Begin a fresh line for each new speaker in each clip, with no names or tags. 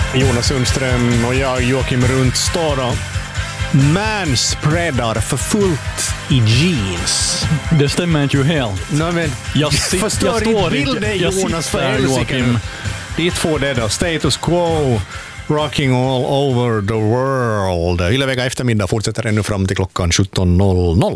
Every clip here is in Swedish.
Jonas Sundström och jag, Joakim Runt, står och manspreadar för fullt i jeans.
Det stämmer inte ju helt.
No, men
jag står
inte, Jonas, för Joakim. Dit får det då. Status quo, rocking all over the world. Yle Vega eftermiddag fortsätter ännu fram till klockan 17.00.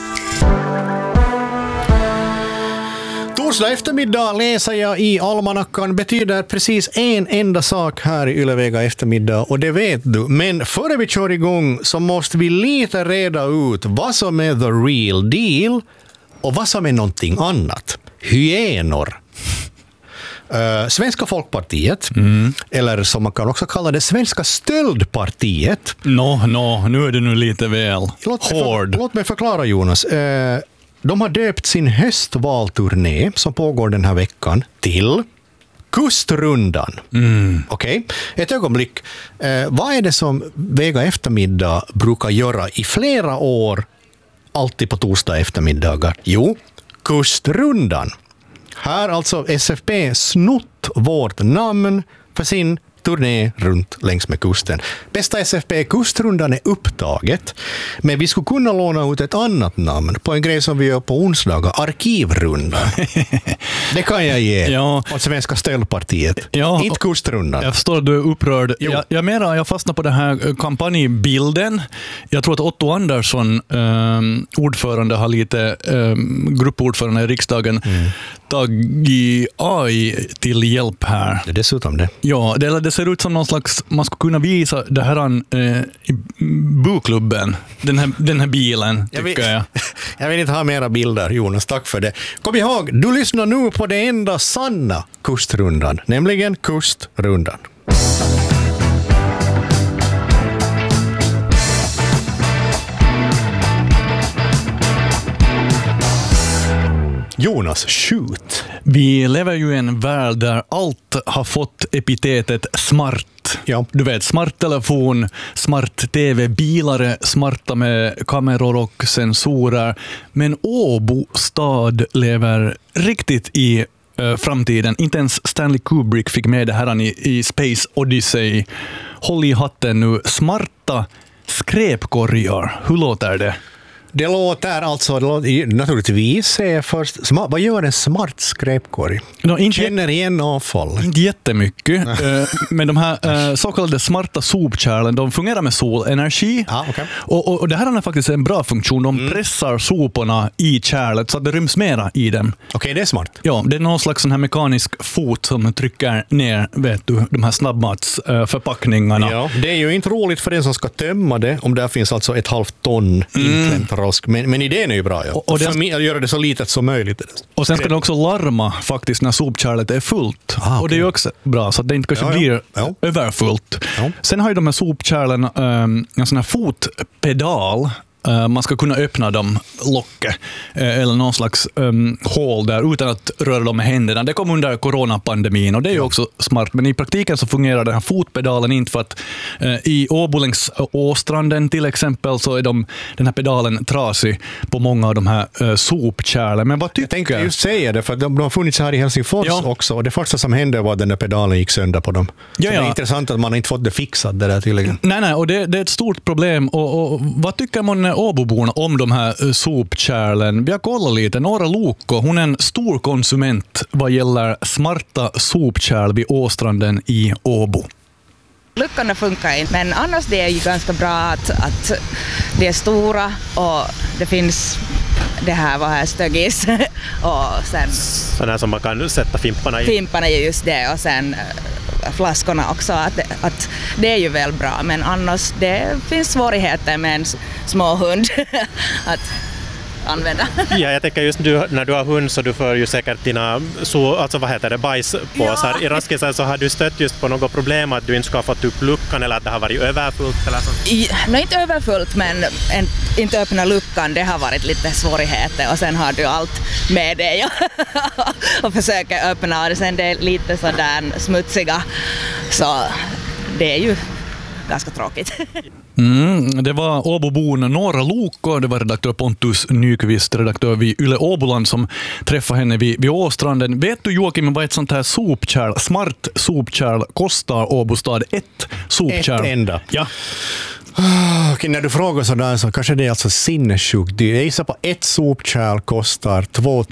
Torsdag eftermiddag läser jag i almanackan betyder precis en enda sak här i Yle Vega eftermiddag, och det vet du. Men före vi kör igång så måste vi lite reda ut vad som är the real deal och vad som är någonting annat. Hyenor. Svenska Folkpartiet, eller som man kan också kalla det, Svenska Stöldpartiet.
Nu är det nu lite väl hård. Låt
mig förklara, Jonas. De har döpt sin höstvalturné som pågår den här veckan till Kustrundan. Okej. Ett ögonblick. Vad är det som Vega eftermiddag brukar göra i flera år, alltid på torsdag eftermiddagar? Jo, Kustrundan. Här alltså SFP snott vårt namn för sin turné runt längs med kusten. Bästa SFP Kustrundan är upptaget, men vi skulle kunna låna ut ett annat namn på en grej som vi gör på onsdagar, Arkivrundan. Det kan jag ge åt Svenska Stöldpartiet. Inte Kustrundan.
Jag förstår att du är upprörd. Jag fastnar på den här kampanjbilden. Jag tror att Otto Andersson, ordförande, har lite gruppordförande i riksdagen, tagit AI till hjälp här.
Det är dessutom det.
Ja, det ser ut som någon slags, man skulle kunna visa det här i bokklubben, den här bilen, tycker jag.
Jag vill inte ha mera bilder, Jonas, tack för det. Kom ihåg, du lyssnar nu på det enda sanna Kustrundan, nämligen Kustrundan. Jonas, shoot.
Vi lever ju i en värld där allt har fått epitetet smart.
Ja.
Du vet, smart-telefon, smart-tv, bilar smarta med kameror och sensorer. Men Åbo stad lever riktigt i framtiden. Inte ens Stanley Kubrick fick med det här i Space Odyssey. Håll i hatten nu. Smarta skräpkorgar. Hur låter det?
Det låter alltså, naturligtvis först, vad gör en smart skräpkorg? Känner igen avfall?
Inte jättemycket, men de här så kallade smarta sopkärlen, de fungerar med solenergi.
Okay.
Och det här är faktiskt en bra funktion. De pressar soporna i kärlet så att det ryms mera i dem.
Okej, det är smart.
Ja, det är någon slags sån här mekanisk fot som trycker ner, vet du, de här snabbmatsförpackningarna.
Ja, det är ju inte roligt för den som ska tömma det, om där finns alltså 1,5 ton inklämt. Men idén är ju bra. Ja. Och göra det så litet som möjligt.
Och sen ska det också larma faktiskt när sopkärlet är fullt.
Okay.
Och det är ju också bra så att det inte kanske blir överfullt. Ja. Sen har ju de här sopkärlen en sån här fotpedal. Man ska kunna öppna dem locket eller någon slags hål där utan att röra dem med händerna. Det kom under coronapandemin och det är ju också smart. Men i praktiken så fungerar den här fotpedalen inte, för att i Åbo längs Åstranden till exempel så är den här pedalen trasig på många av de här sopkärlen. Men vad tycker
jag? Tänkte just säga det, för att de har funnits här i Helsingfors också, och det första som hände var att den där pedalen gick sönder på dem. Så det är intressant att man inte fått det fixat det där tydligen.
Nej, och det är ett stort problem. Och vad tycker man Åboborna om de här sopkärlen? Vi har kollat lite. Nora Loko, hon är en stor konsument vad gäller smarta sopkärl vid Åstranden i Åbo.
Luckorna funkar inte, men annars det är ju ganska bra att det är stora och det finns det här, vad här, stögis och sen
sådana som man kan sätta fimparna i.
Fimparna är just det, och sen flaskorna också, att det är ju väl bra, men annars det finns svårigheter med en små hund att använda.
Ja, jag tänker just när du har hund så du får ju säkert dina bajspåsar i raskisen, så har du stött just på något problem att du inte ska ha fått upp luckan eller att det har varit överfullt eller sånt?
Nej, inte överfullt, men inte öppna luckan, det har varit lite svårigheter, och sen har du allt med dig och försöker öppna, och sen det är lite sådär smutsiga, så det är ju ganska tråkigt.
Det var Åbobon Nora Loko, det var redaktör Pontus Nyqvist, redaktör vid Yle Åboland, som träffade henne vid Åstranden. Vet du, Joakim, vad ett sånt här sopkärl, smart sopkärl kostar Åbostad? Ett sopkärl.
Ett enda?
Ja.
Okej, när du frågar sådär så kanske det är alltså sinnessjukt dyrt. Jag gissar på ett sopkärl kostar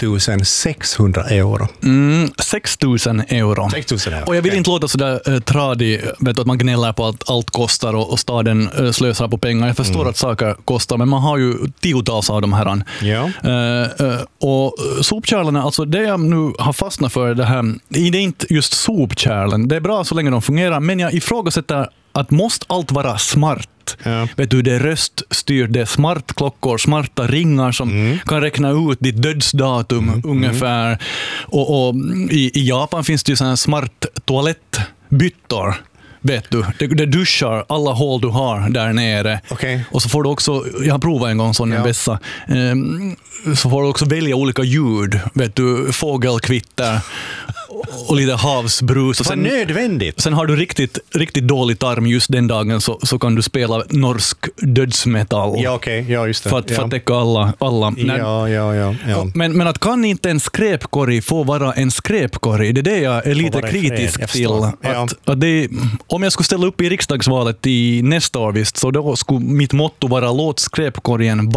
2600 euro.
6000 euro.
6000 euro.
Och jag vill inte låta sådär tradig, vet du, att man gnäller på att allt kostar och staden slösar på pengar. Jag förstår att saker kostar, men man har ju tiotals av de här.
Ja.
Och sopkärlarna, alltså det jag nu har fastnat för det här, det är inte just sopkärlen. Det är bra så länge de fungerar, men jag ifrågasätter att måste allt vara smart. Ja. Vet du, det är röststyrt, det är smartklockor, smarta ringar som kan räkna ut ditt dödsdatum ungefär. Och i Japan finns det ju sådana smart toalettbyttor. Vet du, det duschar alla hål du har där nere.
Okay.
Och så får du också, jag har provat en gång sån en vässa, så får du också välja olika ljud. Vet du, fågelkvitter och lite havsbrus. Och
sen, nödvändigt.
Sen har du riktigt dålig tarm just den dagen, så kan du spela norsk dödsmetall.
Ja, okej. Ja, just det.
För att täcka alla.
Ja.
Men att kan inte en skräpkorg få vara en skräpkorg? Det är det jag är lite kritisk till. Att det, om jag skulle ställa upp i riksdagsvalet i nästa år, visst, så då skulle mitt motto vara låt skräpkorgen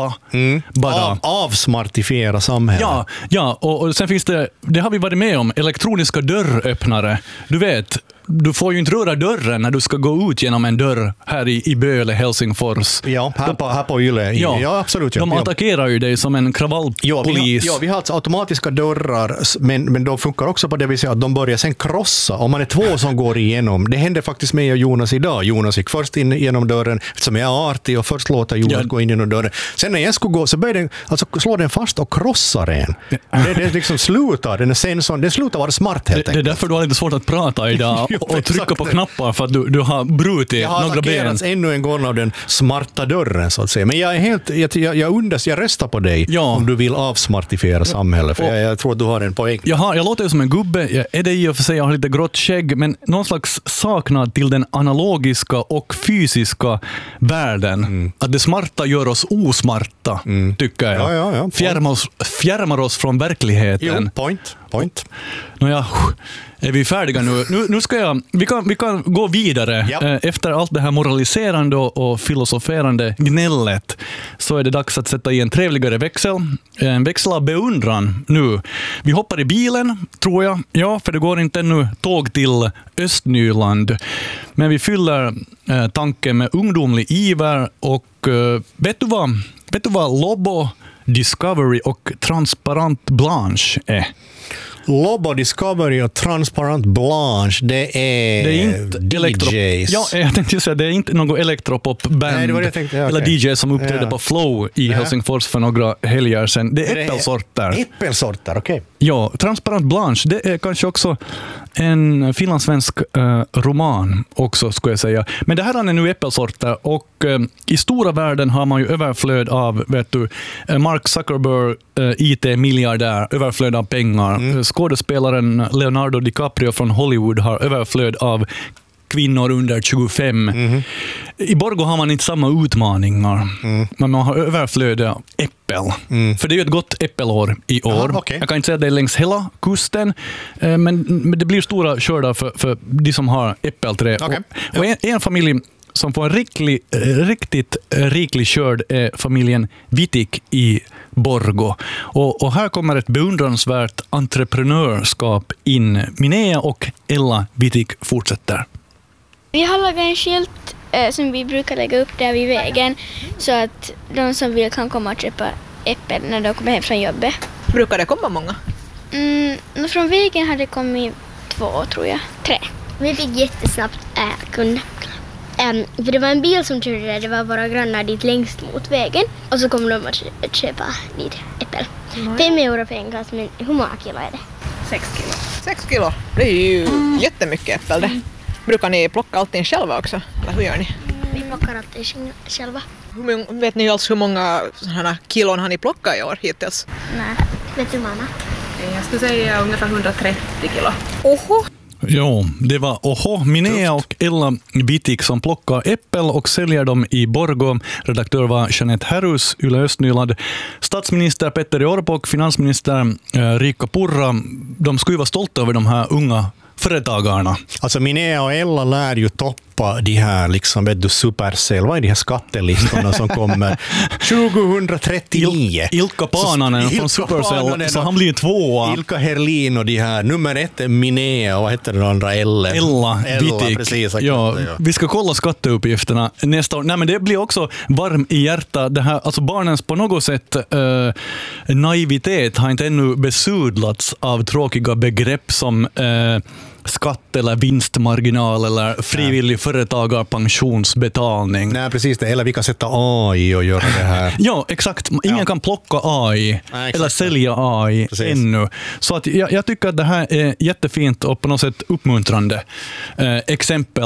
bara
avsmartifiera samhället.
Ja, och sen finns det har vi varit med om, elektroniska dörröppnare. Du vet, du får ju inte röra dörren när du ska gå ut genom en dörr här i Böle, Helsingfors.
Ja, här på Yle. Ja, absolut.
De attackerar ju dig som en kravallpolis.
Vi har alltså automatiska dörrar, men de funkar också på det viset att de börjar sen krossa. Om man är två som går igenom. Det hände faktiskt med Jonas idag. Jonas gick först in genom dörren, som är artig, och först låter Jonas gå in genom dörren. Sen när jag skulle gå så började den, alltså slå den fast och krossar den. Det liksom slutar. Den slutar vara smart helt enkelt.
Det är därför du har lite svårt att prata idag. Och trycka på knappar för att du har brutit några ben.
Jag har attackerats ännu en gång av den smarta dörren, så att säga. Men jag är helt, jag röstar på dig om du vill avsmartifiera samhället. För jag tror att du har en poäng.
Jag låter ju som en gubbe. Jag är det i och för sig, jag har lite grått skägg, men någon slags saknad till den analogiska och fysiska världen. Att det smarta gör oss osmarta, tycker jag.
Ja.
Fjärmar oss från verkligheten.
Jo, point.
Nåja, är vi färdiga nu? Nu ska vi kan gå vidare. Efter allt det här moraliserande och filosoferande gnället, så är det dags att sätta i en trevligare växel. En växel av beundran nu. Vi hoppar i bilen, tror jag. Ja, för det går inte ännu tåg till Östnyland. Men vi fyller tanken med ungdomlig iver och vet du vad Lobo, Discovery och Transparent Blanche är?
Lobo, Discovery och Transparent Blanche, det är
inte
DJs.
Ja, jag tänkte säga, det är inte något elektropop-band eller DJs som uppträdde på Flow i Helsingfors för några helger sedan. Det är äppelsorter.
Äppelsorter, okej.
Ja, Transparent Blanche, det är kanske också en finlandssvensk roman också, skulle jag säga. Men det här är nu äppelsorter, och i stora världen har man ju överflöd av, vet du, Mark Zuckerberg, IT-miljardär, överflöd av pengar. Skådespelaren Leonardo DiCaprio från Hollywood har överflöd av kvinnor under 25. I Borgå har man inte samma utmaningar, men man har överflöd av äppel. För det är ju ett gott äppelår i år.
Okay.
Jag kan inte säga att det är längs hela kusten, men det blir stora skördar för de som har äppelträ.
Okay.
Och en familj som får en riktigt riklig skörd är familjen Wittig i Borgå. Och här kommer ett beundransvärt entreprenörskap in. Minea och Ella Wittig fortsätter.
Vi har lagat en skylt som vi brukar lägga upp där vid vägen, så att de som vill kan komma och köpa äppel när de kommer hem från jobbet.
Brukar det komma många?
Från vägen har det kommit 2, tror jag. 3.
Vi fick jättesnabbt kund. För det var en bil som körde där, det var våra grannar dit längst mot vägen. Och så kom de att köpa dit äppel. 5 euro för en kass, men hur många kilo är det?
6 kilo. 6 kilo? Det är ju jättemycket äppel det. Brukar ni plocka allting själva också? Eller hur gör ni?
Vi plockar allting själva.
Vet ni alls hur många sådana kilon har ni plockat i år hittills?
Nej, vet du mamma?
Jag skulle säga ungefär 130 kilo.
Oho!
Jo, det var Minea och Ella Bitik som plockar äppel och säljer dem i Borgå. Redaktör var Jeanette Herrus, Yle Östnyland. Statsminister Petteri Orpo och finansminister Riikka Purra, de skulle vara stolta över de här unga företagarna.
Alltså Minea och Ella lär ju toppa de här liksom, Supercell, vad är de här skattelistorna som kommer 2039?
Ilkka Paananen från Supercell, så han blir 2.
Ilkka Herlin och de här, nummer 1 är Minea och vad heter den andra?
Ella Bitik.
Precis,
ja, vi ska kolla skatteuppgifterna nästa år. Nej, men det blir också varm i hjärta. Det här, alltså barnens på något sätt naivitet har inte ännu besudlats av tråkiga begrepp som skatt eller vinstmarginal eller frivillig företagarpensionsbetalning.
Nej, precis det. Eller vi kan sätta AI och göra det här.
Ja, exakt. Ingen kan plocka AI eller sälja AI ännu. Så att jag tycker att det här är jättefint och på något sätt uppmuntrande exempel